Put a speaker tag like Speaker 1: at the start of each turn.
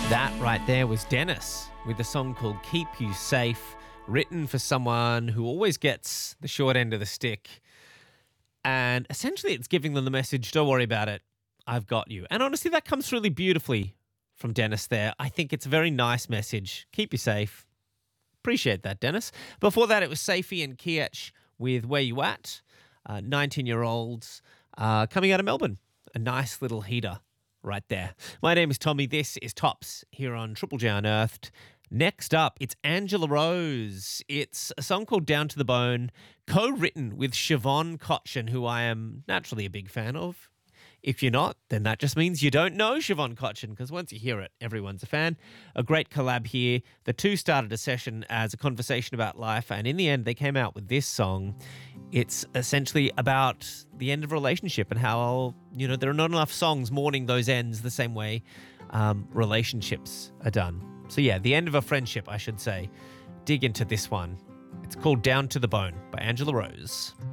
Speaker 1: That right there was Dennis with a song called Keep You Safe, written for someone who always gets the short end of the stick. And essentially it's giving them the message, don't worry about it, I've got you. And honestly, that comes really beautifully from Dennis there. I think it's a very nice message. Keep you safe. Appreciate that, Dennis. Before that, it was Safi and Kiech with Where You At, 19-year-olds coming out of Melbourne. A nice little heater right there. My name is Tommy. This is Tops here on Triple J Unearthed. Next up, it's Angela Rose. It's a song called Down to the Bone, co-written with Siobhan Cochin, who I am naturally a big fan of. If you're not, then that just means you don't know Siobhan Cochin, because once you hear it, everyone's a fan. A great collab here. The two started a session as a conversation about life, and in the end, they came out with this song. It's essentially about the end of a relationship and how, there are not enough songs mourning those ends the same way relationships are done. So yeah, the end of a friendship, I should say. Dig into this one. It's called Down to the Bone by Angela Rose.